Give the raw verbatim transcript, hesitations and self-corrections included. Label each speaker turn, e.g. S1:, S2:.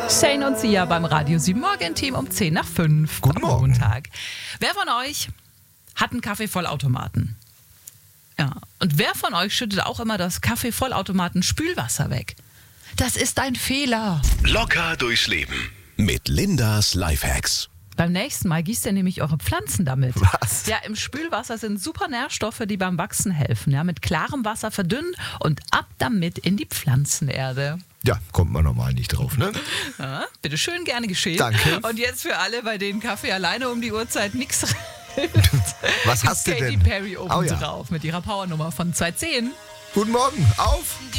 S1: Shane und Sia beim Radio sieben Morgen-Team um zehn nach fünf
S2: Guten
S1: am
S2: Morgen.
S1: Montag. Wer von euch hat einen Kaffeevollautomaten? Ja. Und wer von euch schüttet auch immer das Kaffeevollautomaten Spülwasser weg? Das ist ein Fehler.
S3: Locker durchs Leben mit Lindas Lifehacks.
S1: Beim nächsten Mal gießt ihr nämlich eure Pflanzen damit.
S2: Was?
S1: Ja, im Spülwasser sind super Nährstoffe, die beim Wachsen helfen. Ja, mit klarem Wasser verdünnen und ab damit in die Pflanzenerde.
S2: Ja, kommt man normal nicht drauf, ne?
S1: Ja, bitte schön, gerne geschehen.
S2: Danke.
S1: Und jetzt für alle, bei denen Kaffee alleine um die Uhrzeit nichts
S2: Was hast du
S1: Katy
S2: denn?
S1: Perry oben
S2: Oh ja.
S1: drauf mit ihrer Powernummer von zwei zehn.
S2: Guten Morgen, auf!